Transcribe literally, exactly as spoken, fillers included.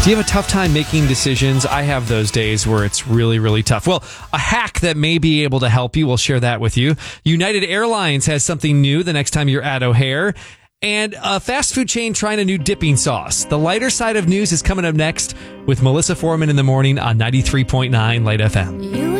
Do you have a tough time making decisions? I have those days where it's really, really tough. Well, a hack that may be able to help you, we'll share that with you. United Airlines has something new the next time you're at O'Hare. And a fast food chain trying a new dipping sauce. The lighter side of news is coming up next with Melissa Foreman in the morning on ninety-three point nine Light F M. You